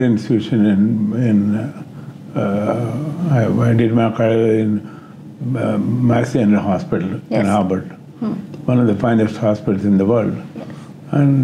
institution I did my career in Mass General Hospital in Harvard, one of the finest hospitals in the world. Yes. And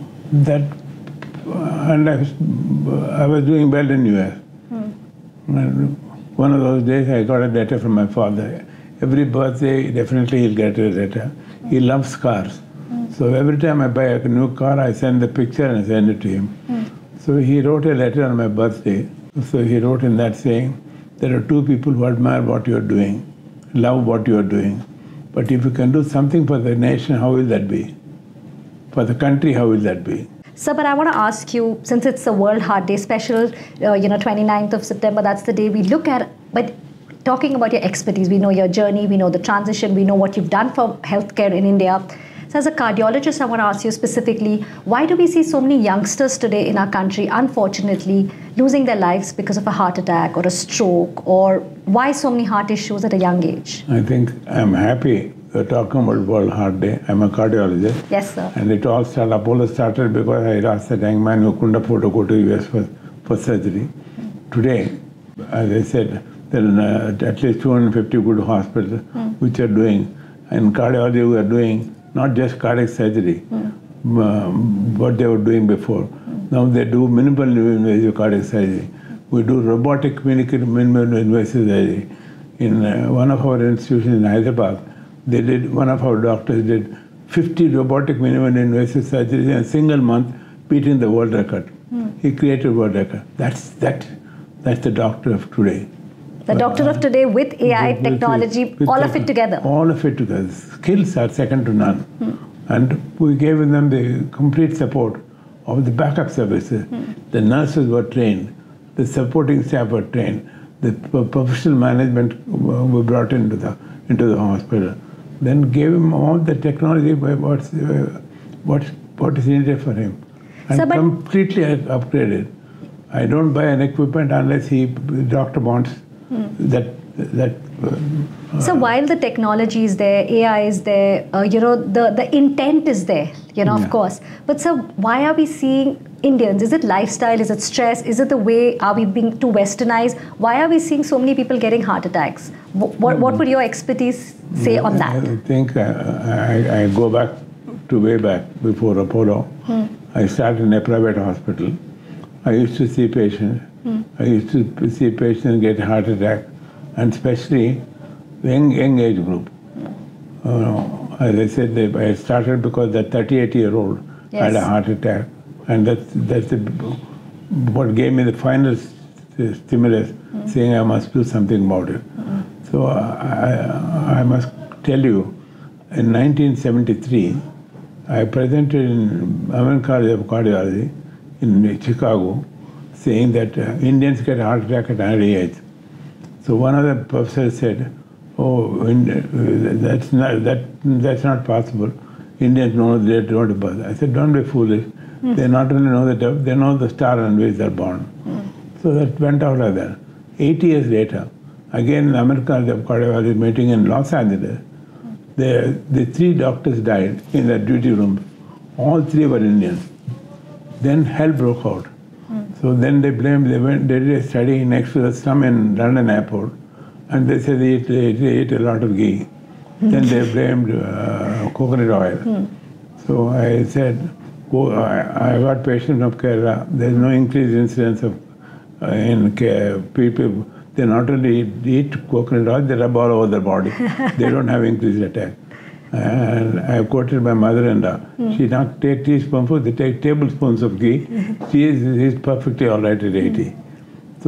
I was doing well in US. And one of those days I got a letter from my father. Every birthday, definitely he'll get a letter. He loves cars. So every time I buy a new car, I send the picture and send it to him. So he wrote a letter on my birthday. So he wrote in that saying, there are two people who admire what you are doing, love what you are doing. But if you can do something for the nation, how will that be? For the country, how will that be? Sir, but I want to ask you, since it's the World Heart Day special, 29th of September, that's the day we look at, but talking about your expertise, we know your journey, we know the transition, we know what you've done for healthcare in India. So as a cardiologist, I want to ask you specifically, why do we see so many youngsters today in our country, unfortunately, losing their lives because of a heart attack or a stroke, or why so many heart issues at a young age? I think I'm happy you're talking about World Heart Day. I'm a cardiologist. Yes, sir. And it all started, Apollo started because I asked the young man who couldn't afford to go to US for surgery. Today, as I said, there are at least 250 good hospitals which are doing, and cardiology we are doing not just cardiac surgery, what they were doing before. Now they do minimal invasive cardiac surgery. We do robotic minimal invasive surgery. In one of our institutions in Hyderabad, one of our doctors did 50 robotic minimal invasive surgeries in a single month, beating the world record. He created a world record. That's the doctor of today. The doctor of today with AI technology, all of it together. All of it together. Skills are second to none. And we gave them the complete support of the backup services. The nurses were trained. The supporting staff were trained. The professional management were brought into the hospital. Then gave him all the technology, what is needed for him. And so, completely upgraded. I don't buy an equipment unless the doctor wants So while the technology is there, AI is there, the intent is there, of course. But so why are we seeing Indians? Is it lifestyle? Is it stress? Is it the way, are we being too westernized? Why are we seeing so many people getting heart attacks? What would your expertise say on that? I think I go back to way back before Apollo. I started in a private hospital. I used to see patients. I used to see patients get heart attack, and especially the young age group. As I said, I started because that 38-year-old had a heart attack, and that's what gave me the final stimulus, saying I must do something about it. So I must tell you, in 1973, I presented in American College of Cardiology in Chicago, saying that Indians get heart attack at an early age. So one of the professors said, "Oh, that's not possible. Indians know they don't do birth." I said, "Don't be foolish. They not only know the depth, they know the star on which they're born." So that went out like that. 80 years later, again, the American College of Cardiology meeting in Los Angeles, the 3 doctors died in their duty room. All 3 were Indians. Then hell broke out. So then they did a study next to the slum in London airport, and they said they ate a lot of ghee. Then they blamed coconut oil. So I said, I got patients from Kerala. There's no increased incidence of people. They not only eat coconut oil, they rub all over their body. They don't have increased attack. And I quoted my mother-in-law. She not take teaspoonfuls, they take tablespoons of ghee. She is perfectly all right at 80. So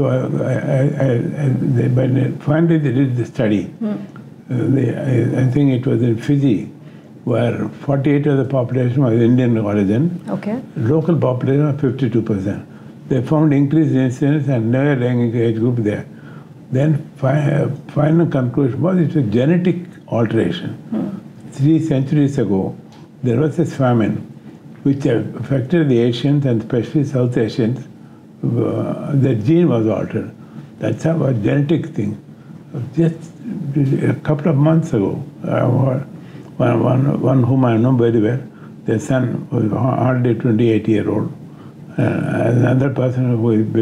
finally they did the study. I think it was in Fiji, where 48% of the population was Indian origin. Okay. Local population was 52%. They found increased incidence and never young age group there. Then final conclusion was it was genetic alteration. 3 centuries ago, there was this famine which affected the Asians and especially South Asians. The gene was altered. That's a genetic thing. Just a couple of months ago, one whom I know very well, their son was hardly 28-year-old. Another person who is